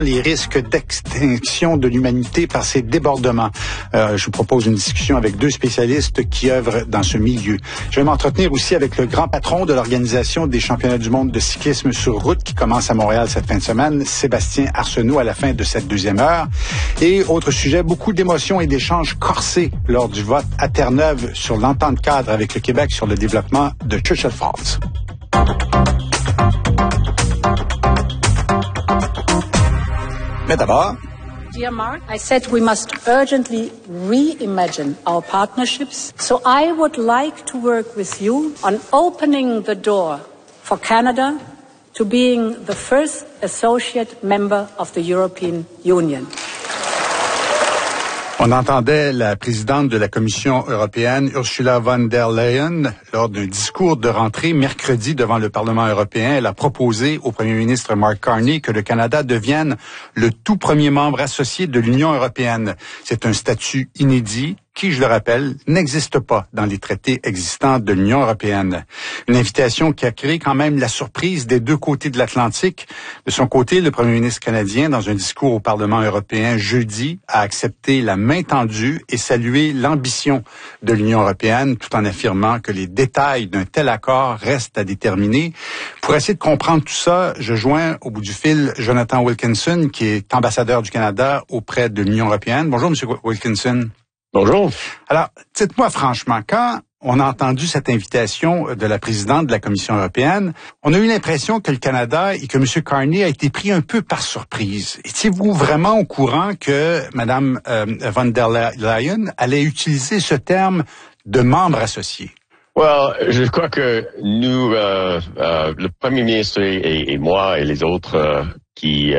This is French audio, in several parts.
Les risques d'extinction de l'humanité par ces débordements. Je vous propose une discussion avec deux spécialistes qui œuvrent dans ce milieu. Je vais m'entretenir aussi avec le grand patron de l'Organisation des championnats du monde de cyclisme sur route qui commence à Montréal cette fin de semaine, Sébastien Arsenault, à la fin de cette deuxième heure. Et autre sujet, beaucoup d'émotions et d'échanges corsés lors du vote à Terre-Neuve sur l'entente cadre avec le Québec sur le développement de Churchill Falls. Mais d'abord, Dear Mark, I said we must urgently reimagine our partnerships. So I would like to work with you on opening the door for Canada to being the first associate member of the European Union. On entendait la présidente de la Commission européenne, Ursula von der Leyen, lors d'un discours de rentrée mercredi devant le Parlement européen. Elle a proposé au premier ministre Mark Carney que le Canada devienne le tout premier membre associé de l'Union européenne. C'est un statut inédit qui, je le rappelle, n'existe pas dans les traités existants de l'Union européenne. Une invitation qui a créé quand même la surprise des deux côtés de l'Atlantique. De son côté, le premier ministre canadien, dans un discours au Parlement européen jeudi, a accepté la main tendue et salué l'ambition de l'Union européenne, tout en affirmant que les détails d'un tel accord restent à déterminer. Pour essayer de comprendre tout ça, je joins au bout du fil Jonathan Wilkinson, qui est ambassadeur du Canada auprès de l'Union européenne. Bonjour, Monsieur Wilkinson. Bonjour. Alors, dites-moi franchement, quand on a entendu cette invitation de la présidente de la Commission européenne, on a eu l'impression que le Canada et que M. Carney a été pris un peu par surprise. Étiez-vous vraiment au courant que Mme von der Leyen allait utiliser ce terme de membre associé? Je crois que nous, le Premier ministre et moi et les autres qui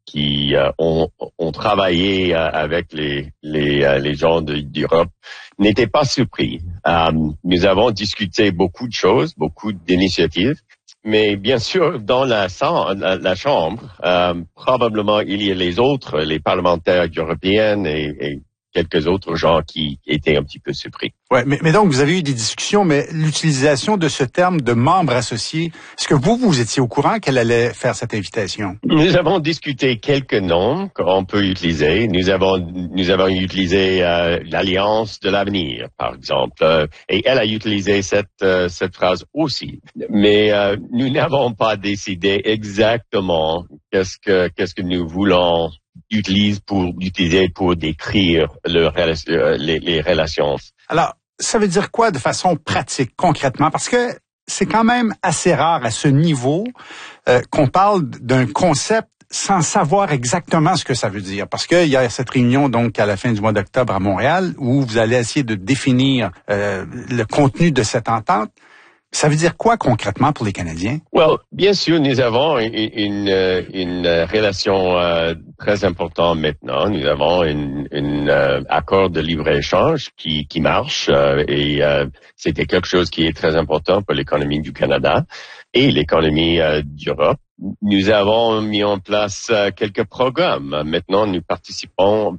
ont travaillé avec les gens d'Europe n'étaient pas surpris. Nous avons discuté beaucoup de choses, beaucoup d'initiatives, mais bien sûr dans la Chambre, probablement il y a les parlementaires européens et quelques autres gens qui étaient un petit peu surpris. Ouais, mais donc vous avez eu des discussions, mais l'utilisation de ce terme de membre associé, est-ce que vous étiez au courant qu'elle allait faire cette invitation? Nous avons discuté quelques noms qu'on peut utiliser. Nous avons utilisé l'Alliance de l'avenir, par exemple, et elle a utilisé cette phrase aussi. Mais nous n'avons pas décidé exactement qu'est-ce que nous voulons utiliser pour décrire les relations. Alors, ça veut dire quoi de façon pratique, concrètement? Parce que c'est quand même assez rare à ce niveau qu'on parle d'un concept sans savoir exactement ce que ça veut dire. Parce qu'il y a cette réunion, donc, à la fin du mois d'octobre à Montréal, où vous allez essayer de définir le contenu de cette entente. Ça veut dire quoi concrètement pour les Canadiens? Bien sûr, nous avons une relation très importante maintenant. Nous avons un accord de libre-échange qui marche et c'était quelque chose qui est très important pour l'économie du Canada et l'économie d'Europe. Nous avons mis en place quelques programmes. Maintenant, nous participons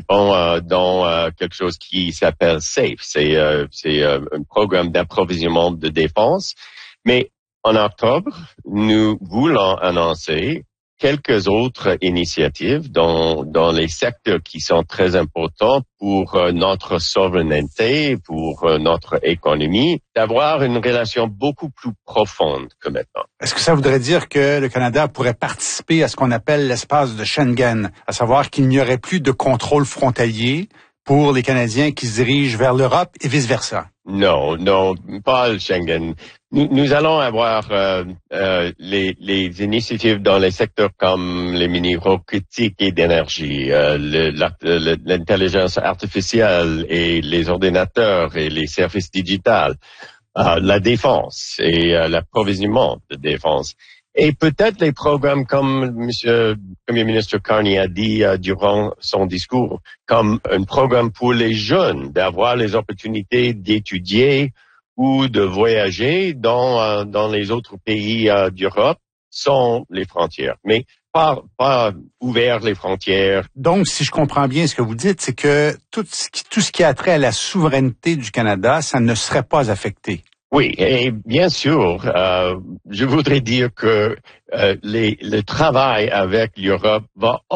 dans quelque chose qui s'appelle SAFE. C'est un programme d'approvisionnement de défense. Mais en octobre, nous voulons annoncer quelques autres initiatives dans les secteurs qui sont très importants pour notre souveraineté, pour notre économie, d'avoir une relation beaucoup plus profonde que maintenant. Est-ce que ça voudrait dire que le Canada pourrait participer à ce qu'on appelle l'espace de Schengen, à savoir qu'il n'y aurait plus de contrôle frontalier pour les Canadiens qui se dirigent vers l'Europe et vice-versa? Non, pas le Schengen. Nous allons avoir les initiatives dans les secteurs comme les minéraux critiques et d'énergie, l'intelligence artificielle et les ordinateurs et les services digitales, la défense et l'approvisionnement de défense. Et peut-être les programmes comme Monsieur le Premier ministre Carney a dit durant son discours, comme un programme pour les jeunes, d'avoir les opportunités d'étudier ou de voyager dans les autres pays d'Europe sans les frontières. Mais pas ouvert les frontières. Donc, si je comprends bien ce que vous dites, c'est que tout ce qui a trait à la souveraineté du Canada, ça ne serait pas affecté. Oui, et bien sûr, je voudrais dire que le travail avec l'Europe va